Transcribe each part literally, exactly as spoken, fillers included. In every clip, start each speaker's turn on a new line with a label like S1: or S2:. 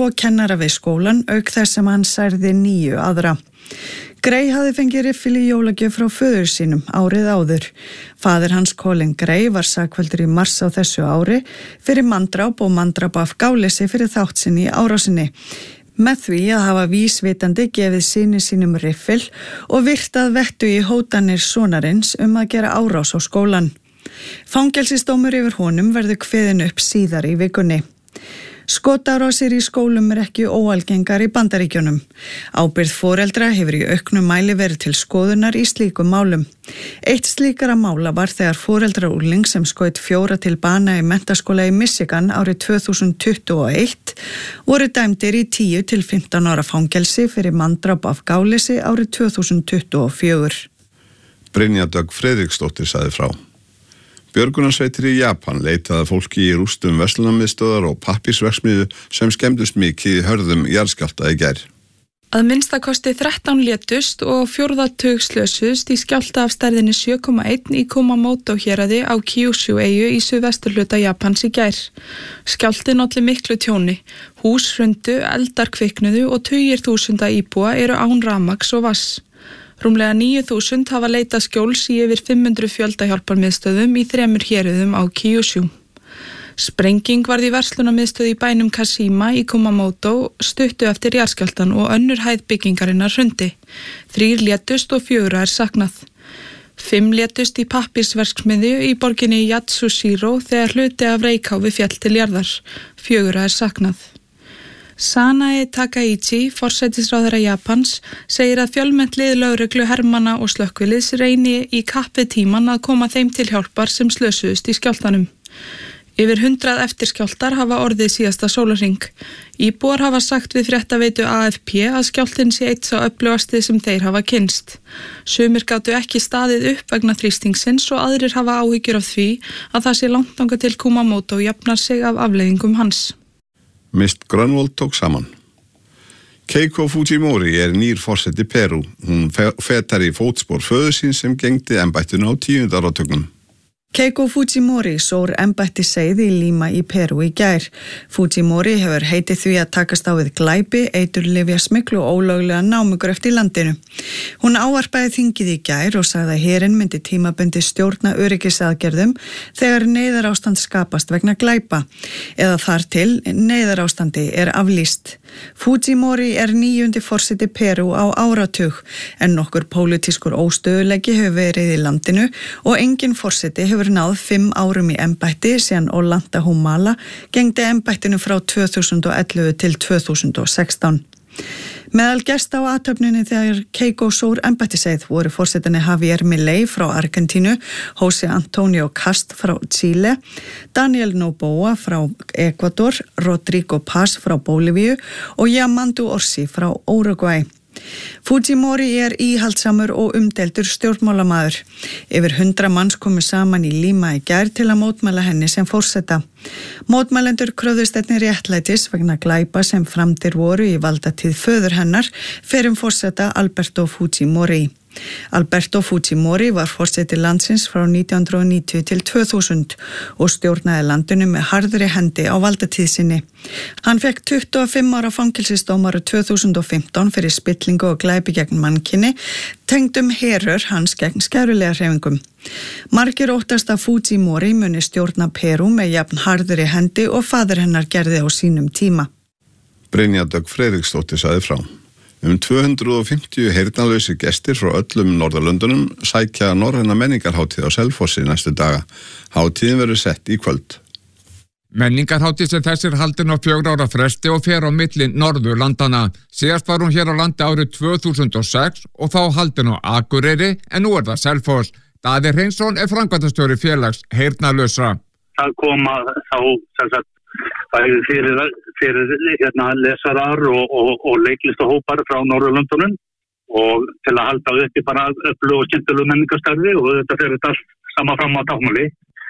S1: og kennara við skólan auk þess sem hann særði níu aðra. Gray hafði fengið riffil í jólagjöf frá föður sínum árið áður. Faðir hans Colin Gray var sakfelldur í mars á þessu ári fyrir manndráp og manndráp af gáleysi fyrir þátt sinni í árásinni. Með því að hafa vísvitandi gefið syni sínum riffil og virtað vettu í hótanir sonarins um að gera árás á skólan. Fangelsisdómur yfir honum verður kveðinn upp síðar í vikunni. Skotárásir í skólum er ekki óalgengar í Bandaríkjunum. Ábyrgð foreldra hefur í auknum mæli verið til skoðunar í slíkum málum. Eitt slíkara mála var þegar foreldrar úrling sem skaut fjóra til bana í menntaskóla í Michigan árið tvö þúsund tuttugu og eitt voru dæmdir í tíu til fimmtán ára fangelsi fyrir manndráp af gáleysi árið tvö þúsund tuttugu og fjögur.
S2: Brynja Dögg Friðriksdóttir sagði frá. Björgunarsveitir í Japan leitaði fólki í rústum verslunarmiðstöðvar og pappírsverksmiðju sem skemmdust mikið í hörðum jarðskjálfta í gær.
S3: Að minnstakosti þrettán létust og fjórða tug slösuðust í skjálfta af stærðinni sjö komma eitt í Kumamoto héraði á Kyushu-eyju í suðvesturhluta Japans í gær. Skjálftinn olli miklu tjóni. Hús hrundu, eldar kviknuðu og tugir þúsunda íbúa eru án rafmagns og vatns. Rúmlega níu þúsund hafa leitað skjóls í yfir fimm hundruð fjöldahjálparmiðstöðum í þremur héruðum á Kyushu. Sprenging varð í verslunarmiðstöð í bænum Kashima í Kumamoto stuttu eftir jarðskjálftann og önnur hæð byggingarinnar hrundi. Þrír létust og fjögurra er saknað. Fimm létust í pappírsverksmiðju í borginni Yatsushiro þegar hluti af reykháfi féll til jarðar. Fjögurra er saknað. Sanae Takaichi, forsætisráðherra Japans, segir að fjölmennt lið lögreglu hermanna og slökkviliðs reyni í kapp við tíman að koma þeim til hjálpar sem slösuðust í skjálftanum. Yfir hundrað eftirskjálftar hafa orðið síðasta sólarhring. Íbúar hafa sagt við fréttaveitu A F P að skjálftinn sé eitt sá öflugasti sem þeir hafa kynnst. Sumir gátu ekki staðið upp vegna þrýstingsins og aðrir hafa áhyggjur af því að það sé langt þangað til Kumamoto jafnar sig af afleiðingum hans.
S2: Mist Grönvold tók saman. Keiko Fujimori er nýr forseti Perú. Hún fetar í fótspor föður síns sem gegndi embættinu á tíunda áratugnum.
S1: Keiko Fujimori sór embætti seið í Lima í Perú í gær. Fujimori hefur heitið því að takast á við glæpi, eiturlyfjasmygl og ólöglega námugröft í landinu. Hún ávarpaði þingið í gær og sagði að herinn myndi tímabundi stjórna öryggisaðgerðum þegar neyðarástand skapast vegna glæpa eða þar til neyðarástandi er aflýst. Fujimori er níundi forseti Perú á áratug en nokkur pólitískur óstöðuleiki hefur verið í landinu og engin forseti hefur hefur náð fimm árum í embætti síðan Ollanta Humala gegndi embættinu frá tvö þúsund og ellefu til tvö þúsund og sextán. Meðal gesta á athöfninni þegar Keiko sór embættiseið voru forsetinni Javier Milei frá Argentínu, José Antonio Cast frá Chile, Daniel Noboa frá Ecuador, Rodrigo Paz frá Bólivíu og Yamandu Orsi frá Úrúgvæ. Fujimori er íhaldsamur og umdeildur stjórnmálamaður. Yfir hundra manns komu saman í Lima í gær til að mótmæla henni sem forseta. Mótmælendur kröfðust einnig réttlætis vegna glæpa sem framdir voru í valdatíð föður hennar fyrrum forseta Alberto Fujimori. Alberto Fujimori var forseti landsins frá nítján hundruð níutíu til tvö þúsund og stjórnaði landinu með harðri hendi á valdatíð sinni. Hann fekk tuttugu og fimm ára fangelsisdóm árið tvö þúsund og fimmtán fyrir spillingu og glæpi gegn mannkyni, tengdum herör hans gegn skærulega hreyfingum. Margir óttast að Fujimori muni stjórna Perú með jafn harðri hendi og faðir hennar gerði á sínum tíma.
S2: Brynja Dögg Friðriksdóttir sagði frá. Um tvö hundruð fimmtíu heyrnarlausir gestir frá öllum Norðurlöndunum sækja norræna menningarhátíð á Selfossi næstu daga. Hátíðin verður sett í kvöld.
S4: Menningarhátíð sem þessir haldin á fjögurra ára fresti og fer á milli Norðurlandana. Síðast var hún hér á landi árið tvö þúsund og sex og þá haldin á Akureyri en nú er það Selfoss. Daði Hreinsson er framkvæmdastjóri félags heyrnarlausra.
S5: Það koma þá sem sagt bæði fyrir, fyrir hérna, lesarar og, og, og leiklistahópar frá Norðurlöndunum og til að halda uppi bara öflug og skemmtilegu menningarstarfi og þetta fyrir þetta sama fram á táknmáli.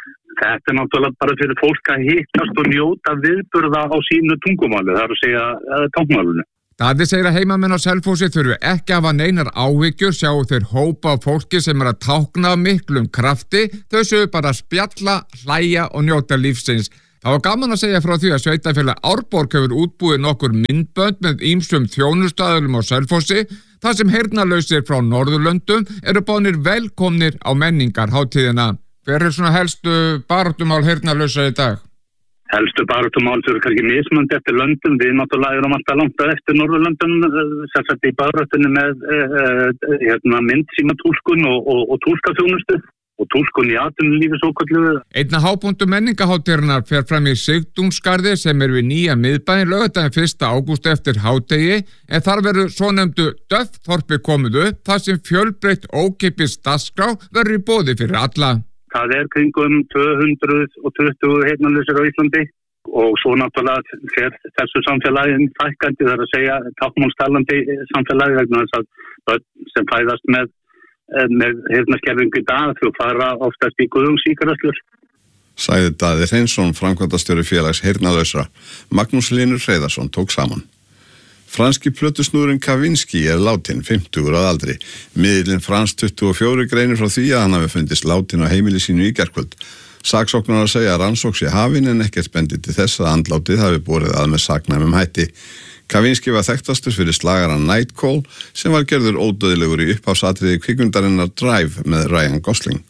S5: Þetta er náttúrulega bara fyrir fólk að hittast og njóta viðburða á sínu tungumáli, það er að segja táknmálinu.
S4: Daði segir að heimamenn á Selfossi þurfi ekki að hafa neinar áhyggjur, sjáu þeir hópa af fólki sem er að tákna miklum krafti, þau séu bara að spjalla, hlæja og njóta lífsins. Það var gaman að segja frá því að sveitafélag Árborg hefur útbúið nokkur myndbönd með ýmsum þjónustaðurum á Selfossi, þar sem heyrnarlausir frá Norðurlöndum eru boðnir velkomnir á menningarhátíðina. Hver er svona helstu baráttumál heyrnarlausra í dag?
S5: Helstu baráttumál eru kannski mismunandi eftir löndum. Við náttúrulega erum alltaf langt eftir Norðurlöndum, sérstaklega í baráttunni með uh, hérna, myndsímatúlkun og, og, og túlkaþjónustu. Og túlkun í atvinnulífi svokölluðu.
S4: Einna hápunktur menningarhátíðarinnar fer fram í Sigtúnsgarði sem er við nýja miðbæinn laugardaginn fyrsta ágúst eftir hádegi, en þar verður svonefndu Döffþorpi komið upp, þar sem fjölbreytt ókeypis dagskrá verður í boði fyrir alla.
S5: Það er kringum tvö hundruð tuttugu heyrnarlausir á Íslandi og svo náttúrulega fer þessu samfélagin fækkandi, það er að segja táknmálstalandi samfélagi vegna þess að börn sem fæðast með með heyrnarskerðingu í dag þau fara oftast í guðungsíkarastlur.
S2: Sagði Daði Hreinsson, framkvæmdastjóri félags heyrnarlausra. Magnús Hlynur Hreiðarsson tók saman. Franski plötusnúðurinn Kavinski er látin, fimmtugur að aldri. Miðillinn Frans tuttugu og fjögur greinir frá því að hann hafi fundist látin á heimili sínu í gærkvöld. Saksóknarar segja að rannsókn sé hafin en ekkert bendi til þess að andlátið hafi borið að með saknæmum hætti. Kavinski var þekktastur fyrir slagaran Night Call sem var gerður ódauðlegur í upphafsatriði kvikmyndarinnar Drive með Ryan Gosling.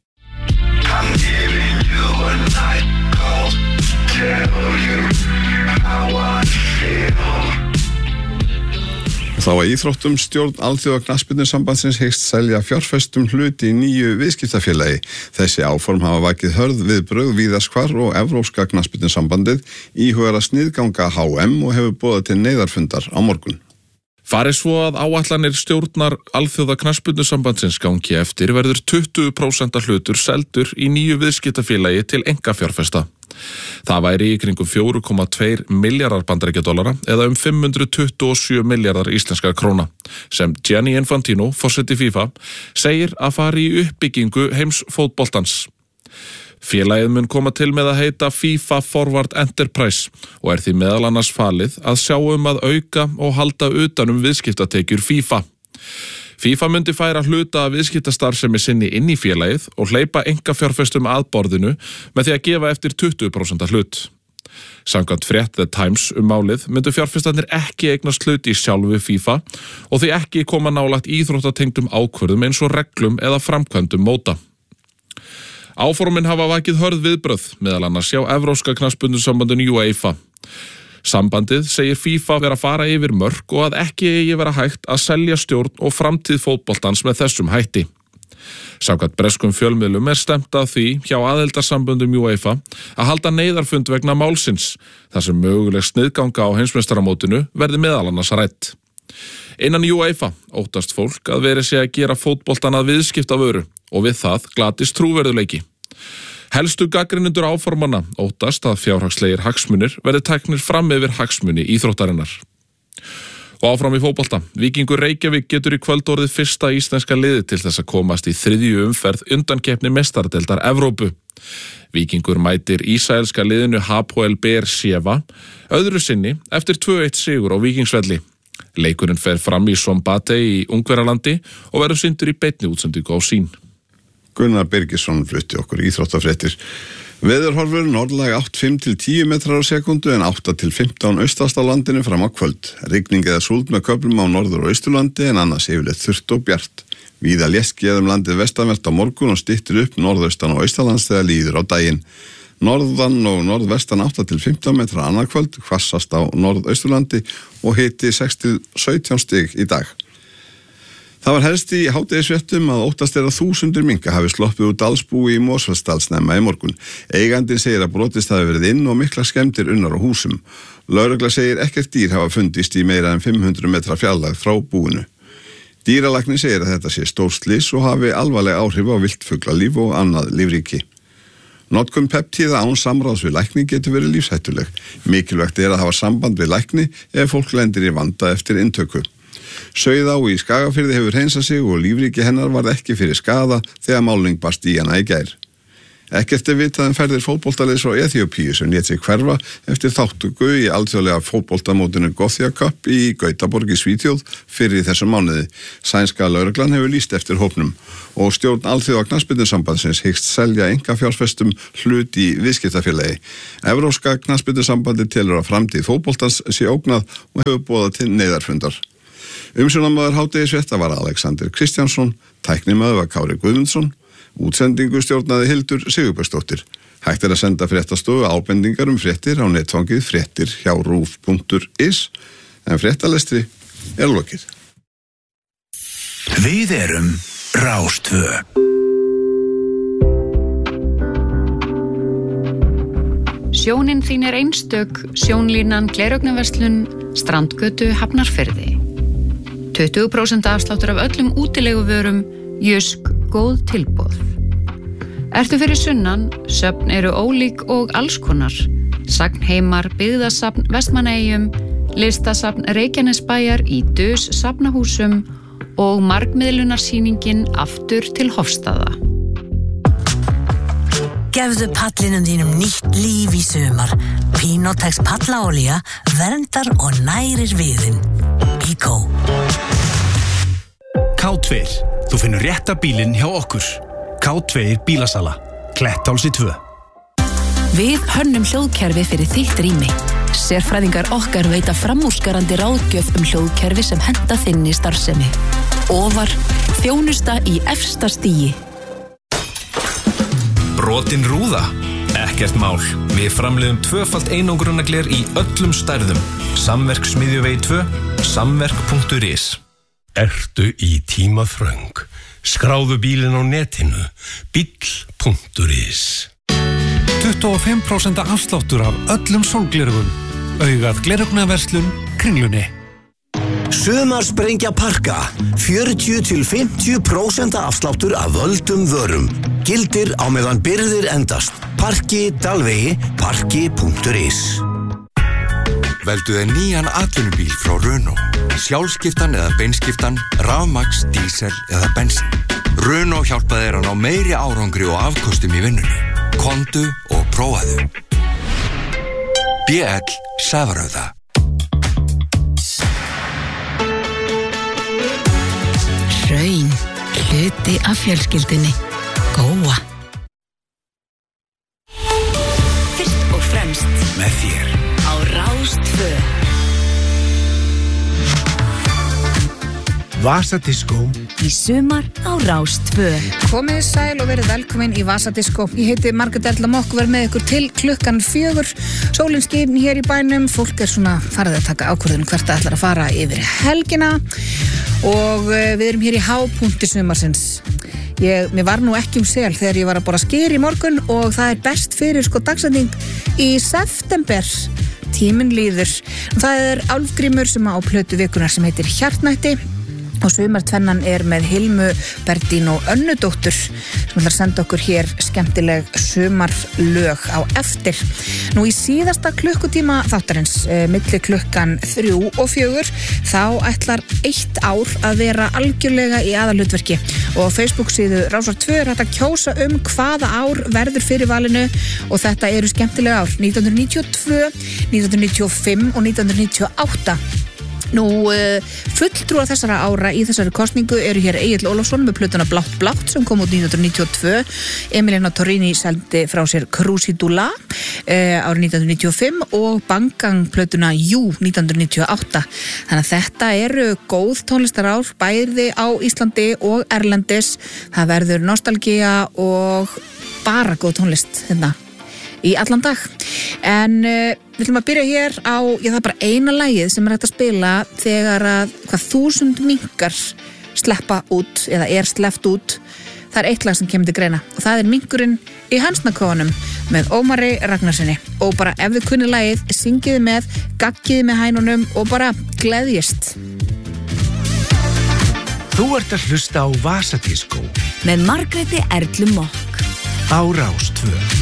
S2: Þá að íþróttum stjórn Alþjóða knattspyrnusambandsins hyggst selja fjárfestum hluti í nýju viðskiptafélagi. Þessi áform hafa vakið hörð við brögð víðast hvar og Evrópska knattspyrnusambandið íhugar að sniðganga H M og hefur boðað til neyðarfundar á morgun.
S6: Fari svo að áætlanir stjórnar Alþjóða knattspyrnusambandsins gangi eftir verður tuttugu prósent hlutur seldur í nýju viðskiptafélagi til einkafjárfesta. Það væri í kringum fjögur komma tveir milljarðar bandaríkjadollara eða um fimm hundruð tuttugu og sjö milljarðar íslenskar króna sem Gianni Infantino, forseti FIFA, segir að fari í uppbyggingu heims fótboltans. Félagið mun koma til með að heita FIFA Forward Enterprise og er því meðal annars falið að sjá um að auka og halda utanum viðskiptatekjur FIFA. FIFA myndi færa hluta af viðskiptastarfsemi sinni inn í félagið og hleypa einkafjárfestum að borðinu með því að gefa eftir tuttugu prósent hlut. Samkvæmt frétt The Times um málið myndu fjárfestarnir ekki eignast hlut í sjálfu FIFA og því ekki koma nálægt íþróttatengdum ákvörðum eins og reglum eða framkvæmdum móta. Áformin hafa vakið hörð viðbrögð meðal annars hjá Evrópska knattspyrnusambandinu UEFA. Sambandið segir FIFA vera að fara yfir mörk og að ekki eigi vera hægt að selja stjórn og framtíð fótboltans með þessum hætti. Samkvæmt breskum fjölmiðlum er stefnt að því hjá aðildarsamböndum UEFA að halda neyðarfund vegna málsins, þar sem möguleg sniðganga á heimsmeistaramótinu verði meðal annars rædd. Innan UEFA óttast fólk að veri sé að gera fótboltan að viðskiptavöru og við það glatist trúverðuleiki. Helstu gagnrýnendur áformanna óttast að fjárhagslegir hagsmunir verði teknir fram yfir hagsmuni íþróttarinnar. Og áfram í fótbolta. Víkingur Reykjavík getur í kvöld orðið fyrsta íslenska liði til þess að komast í þriðju umferð undankeppni meistaradeildar Evrópu. Víkingur mætir ísraelska liðinu Hapoel Beer-Sheva öðru sinni eftir tvö eitt sigur á Víkingsvelli. Leikurinn fer fram í Sombate í Ungverjalandi og verður sýndur í beinni útsendingu á Sýn.
S2: Gunnar Birgisson flutti okkur íþróttafréttir. Veðurhorfur norðlæg átta fimm til tíu metrar á sekundu en átta til fimmtán austast á landinu fram á kvöld. Rigning eða súld með köflum á norður- og austurlandi en annars yfirleitt þurrt og bjart. Víða léttskýjað um landið vestanvert á morgun og styttir upp norðaustan og austalands þegar líður á daginn. Norðan og norðvestan átta til fimmtán metra annað kvöld, hvassast á norðausturlandi og hiti sex til sautján stig í dag. Það var helst í hádegisfréttum að óttast er að þúsundir minka hafi sloppið úr dalsbúi í Mosfellsdal snemma í morgun. Eigandinn segir að brotist hafi verið inn og mikla skemmdir unnar á húsum. Lögregla segir ekkert dýr hafa fundist í meira en fimm hundruð metra fjarlægð frá búinu. Dýralæknir segir að þetta sé stór slys og hafi alvarleg áhrif á viltfuglalíf og annað lífríki. Notkun peptíða án samráðs við lækni getur verið lífshættuleg. Mikilvægt er að hafa samband við lækni ef fólk lendir í vanda eftir inntöku. Sauðá í Skagafirði hefur hreinsað sig og lífríki hennar varð ekki fyrir skaða þegar málning barst í hana í gær. Ekkert er vitað um ferðir fótboltaliðs frá Eþíópíu sem lét sig hverfa eftir þáttöku í alþjóðlega fótboltamótinu Gothia Cup í Gautaborg í Svíþjóð fyrir þessum mánuði. Sænska lögreglan hefur lýst eftir hópnum og stjórn alþjóða knattspyrnusambandsins hyggst selja einkafjárfestum hlut í viðskiptafélagi. Evrópska knattspyrnusambandið telur að framtíð fótboltans sé ógnað og hefur boðað til neyðarfundar. Umsjónarmaður hádegisfrétta var Alexander Kristjánsson, tæknimaður var Kári Guðmundsson, útsendingu stjórnaði Hildur Sigurbjörnsdóttir. Hægt er að senda fréttastofu ábendingar um fréttir á netfangið fréttir hjá rúf punktur is en fréttalestri er lokið.
S7: Við erum Rás tvö.
S8: Sjónin þín er einstök, sjónlínan, gleraugnverslun, Strandgötu, Hafnarfirði. tuttugu prósent afsláttur af öllum útileguvörum, Jysk, góð tilboð. Ertu fyrir sunnan, söfn eru ólík og allskonar. Sagnheimar, byggðasafn Vestmannaeyjum, listasafn Reykjanesbæjar í Dus safnahúsum og margmiðlunarsýningin aftur til Hofstaða.
S9: Gefðu pallinum þínum nýtt líf í sumar. Pinotex pallaolía verndar og nærir viðinn. Bíkó.
S7: K tvö. Þú finnur rétta bílinn hjá okkur. K tvö bílasala. Kletthálsi tvö.
S10: Við hönnum hljóðkerfi fyrir þitt rými. Sérfræðingar okkar veita framúrskarandi ráðgjöf um hljóðkerfi sem henta þinni starfsemi. Ofar, þjónusta í efsta stigi.
S11: Brotin rúða? Ekkert mál. Við framleiðum tvöfalt einangrunargler í öllum stærðum. Samverk smiðjuvegi tvö, samverk punktur is.
S12: Ertu í tíma þröng? Skráðu bílinn á netinu, bíll punktur is.
S13: tuttugu og fimm prósent afsláttur af öllum sólglerugum. Augað glerugnaverslun Kringlunni.
S14: Sumarsprengja Parka. fjörutíu til fimmtíu prósent afsláttur af völdum vörum. Gildir á meðan birgðir endast. Parki, Dalvegi, parki punktur is.
S15: Veldu þér nýjan atvinnubíl frá Renault. Sjálfskiptan eða beinskiptan, rafmagns, dísel eða bensin. Renault hjálpa þér að ná meiri árangri og afkostum í vinnunni. Komdu og prófaðu. B L Sævarauða.
S10: Hraun, hluti af fjölskyldunni. Góa. Fyrst og fremst
S7: með þér
S10: á Rás tvö.
S7: Vasadiskó
S10: í sumar á Rás tvö.
S16: Komið sæl og verið velkomin í Vasadiskó. Ég heiti Margrét Erla Mokk og verð með ykkur til klukkan fjögur. Sólin skín hér í bænum. Fólk er svona farið að taka ákvörðun hvert það ætlar að fara yfir helgina og við erum hér í hápunkti sumarsins. Ég, mér var nú ekki um sel þegar ég var að borða skyr í morgun og það er best fyrir sko dagsending í september. Tíminn líður. Það er Álfgrímur sem á plötu vikunar sem heitir Hjartnætti og sumartvennan er með Hilmu Berdín og Önnudóttur sem ætlar að senda okkur hér skemmtileg sumarlög á eftir. Nú í síðasta klukkutíma þáttarins, e, milli klukkan þrjú og fjögur, þá ætlar eitt ár að vera algjörlega í aðalhlutverki og á Facebook síðu Rásar tvö er hægt að kjósa um hvaða ár verður fyrir valinu og þetta eru skemmtilega ár nítján hundruð níutíu og tvö, nítján hundruð níutíu og fimm og nítján hundruð níutíu og átta. Nú, fulltrúar þessara ára í þessari kosningu eru hér Egill Ólafsson með plötuna Blátt Blátt sem kom út nítján hundruð níutíu og tvö. Emiliana Torrini seldi frá sér Crucidula eh, árið nítján hundruð níutíu og fimm og Bangang plötuna Jú nítján hundruð níutíu og átta. Þannig að þetta eru góð tónlistarár bæði á Íslandi og erlendis. Það verður nostalgía og bara góð tónlist hérna í allan dag. En uh, við ætlum að byrja hér á, ég það er bara eina lagið sem er hægt að spila þegar að hvað þúsund minkar sleppa út eða er sleppt út. Það er eitt lag sem kemur til greina og það er minkurinn í Hansnakofanum með Ómari Ragnarssoni og bara ef þið kunnið lagið, syngiði með, gaggiði með hænunum og bara gleðjist.
S7: Þú ert að hlusta á Vasadiskó
S10: með Margréti Erlu Mokk
S7: á Rás tvö.